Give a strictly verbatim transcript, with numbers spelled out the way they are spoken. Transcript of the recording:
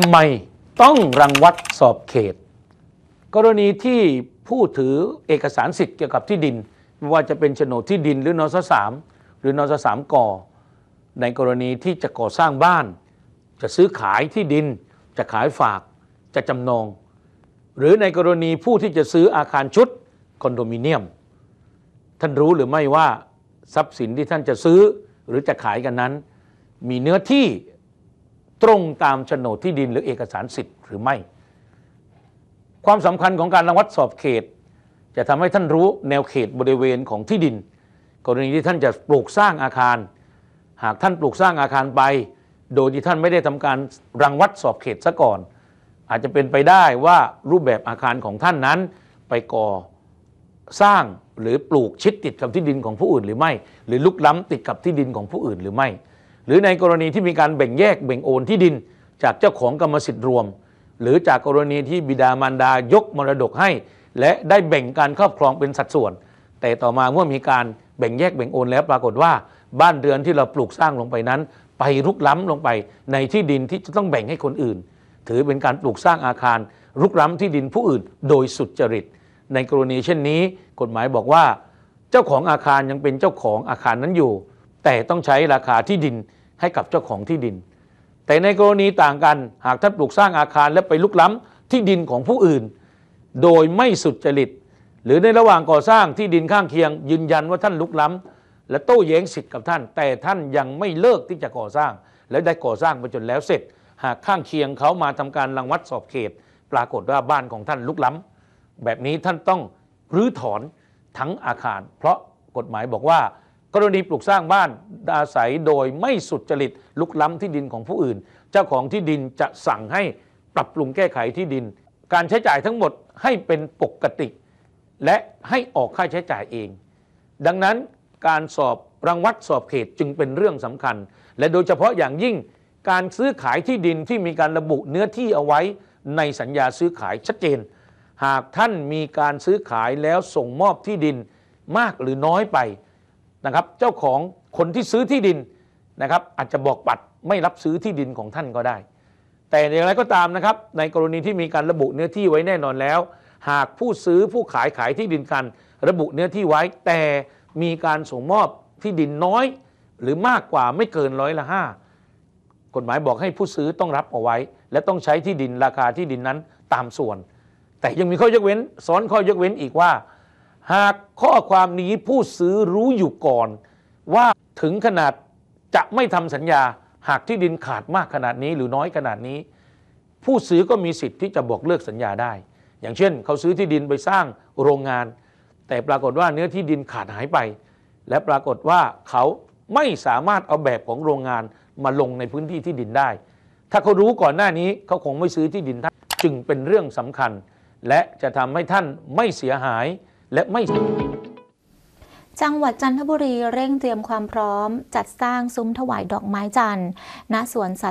ำไมต้องรังวัดสอบเขตกรณีที่ผู้ถือเอกสารสิทธิ์เกี่ยวกับที่ดินไม่ว่าจะเป็นโฉนดที่ดินหรือนสสามหรือนสสามกในกรณีที่จะก่อสร้างบ้านจะซื้อขายที่ดินจะขายฝากจะจำนองหรือในกรณีผู้ที่จะซื้ออาคารชุดคอนโดมิเนียมท่านรู้หรือไม่ว่าทรัพย์สินที่ท่านจะซื้อหรือจะขายกันนั้นมีเนื้อที่ตรงตามโฉนดที่ดินหรือเอกสารสิทธิ์หรือไม่ความสำคัญของการรังวัดสอบเขตจะทำให้ท่านรู้แนวเขตบริเวณของที่ดินกรณีที่ท่านจะปลูกสร้างอาคารหากท่านปลูกสร้างอาคารไปโดยที่ท่านไม่ได้ทำการรังวัดสอบเขตซะก่อนอาจจะเป็นไปได้ว่ารูปแบบอาคารของท่านนั้นไปก่อสร้างหรือปลูกชิดติดกับที่ดินของผู้อื่นหรือไม่หรือลุกล้ำติดกับที่ดินของผู้อื่นหรือไม่หรือในกรณีที่มีการแบ่งแยกแบ่งโอนที่ดินจากเจ้าของกรรมสิทธิ์รวมหรือจากกรณีที่บิดามารดายกมรดกให้และได้แบ่งการครอบครองเป็นสัดส่วนแต่ต่อมาเมื่อมีการแบ่งแยกแบ่งโอนแล้วปรากฏว่าบ้านเรือนที่เราปลูกสร้างลงไปนั้นไปรุกล้ำลงไปในที่ดินที่จะต้องแบ่งให้คนอื่นถือเป็นการปลูกสร้างอาคารรุกล้ำที่ดินผู้อื่นโดยสุจริตในกรณีเช่นนี้กฎหมายบอกว่าเจ้าของอาคารยังเป็นเจ้าของอาคารนั้นอยู่แต่ต้องใช้ราคาที่ดินให้กับเจ้าของที่ดินแต่ในกรณีต่างกันหากท่านปลูกสร้างอาคารและไปลุกล้ำที่ดินของผู้อื่นโดยไม่สุจริตหรือในระหว่างก่อสร้างที่ดินข้างเคียงยืนยันว่าท่านลุกล้ำและโต้แย้งสิทธิ์กับท่านแต่ท่านยังไม่เลิกที่จะก่อสร้างและได้ก่อสร้างไปจนแล้วเสร็จหากข้างเคียงเขามาทำการรังวัดสอบเขตปรากฏว่าบ้านของท่านลุกล้ำแบบนี้ท่านต้องรื้อถอนทั้งอาคารเพราะกฎหมายบอกว่ากรณีปลูกสร้างบ้านอาศัยโดยไม่สุจริตลุกล้ำที่ดินของผู้อื่นเจ้าของที่ดินจะสั่งให้ปรับปรุงแก้ไขที่ดินการใช้จ่ายทั้งหมดให้เป็นปกติและให้ออกค่าใช้จ่ายเองดังนั้นการสอบรังวัดสอบเขตจึงเป็นเรื่องสำคัญและโดยเฉพาะอย่างยิ่งการซื้อขายที่ดินที่มีการระบุเนื้อที่เอาไว้ในสัญญาซื้อขายชัดเจนหากท่านมีการซื้อขายแล้วส่งมอบที่ดินมากหรือน้อยไปนะครับเจ้าของคนที่ซื้อที่ดินนะครับอาจจะบอกปัดไม่รับซื้อที่ดินของท่านก็ได้แต่อย่างไรก็ตามนะครับในกรณีที่มีการระบุเนื้อที่ไว้แน่นอนแล้วหากผู้ซื้อผู้ขายขายที่ดินกันระบุเนื้อที่ไว้แต่มีการส่งมอบที่ดินน้อยหรือมากกว่าไม่เกินร้อยละห้ากฎหมายบอกให้ผู้ซื้อต้องรับเอาไว้และต้องใช้ที่ดินราคาที่ดินนั้นตามส่วนแต่ยังมีข้อยกเว้นซ้อนข้อยกเว้นอีกว่าหากข้อความนี้ผู้ซื้อรู้อยู่ก่อนว่าถึงขนาดจะไม่ทำสัญญาหากที่ดินขาดมากขนาดนี้หรือน้อยขนาดนี้ผู้ซื้อก็มีสิทธิ์ที่จะบอกเลิกสัญญาได้อย่างเช่นเขาซื้อที่ดินไปสร้างโรงงานแต่ปรากฏว่าเนื้อที่ดินขาดหายไปและปรากฏว่าเขาไม่สามารถเอาแบบของโรงงานมาลงในพื้นที่ที่ดินได้ถ้าเขารู้ก่อนหน้านี้เขาคงไม่ซื้อที่ดินท่านจึงเป็นเรื่องสำคัญและจะทำให้ท่านไม่เสียหายและไม่จังหวัดจันทบุรีเร่งเตรียมความพร้อมจัดสร้างซุ้มถวายดอกไม้จันทร์ณสวน